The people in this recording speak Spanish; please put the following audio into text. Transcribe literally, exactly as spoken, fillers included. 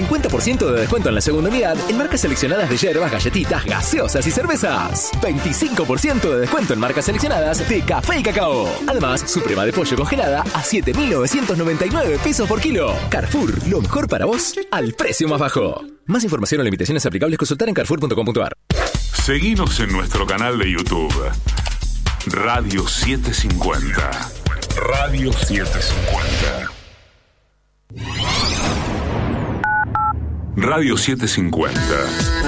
cincuenta por ciento de descuento en la segunda unidad en marcas seleccionadas de yerbas, galletitas, gaseosas y cervezas. veinticinco por ciento de descuento en marcas seleccionadas de café y cacao. Además, suprema de pollo congelada a siete mil novecientos noventa y nueve pesos por kilo. Carrefour, lo mejor para vos al precio más bajo. Más información o limitaciones aplicables, consultar en carrefour punto com punto a r. Seguinos en nuestro canal de YouTube. Radio setecientos cincuenta. Radio setecientos cincuenta. Radio setecientos cincuenta.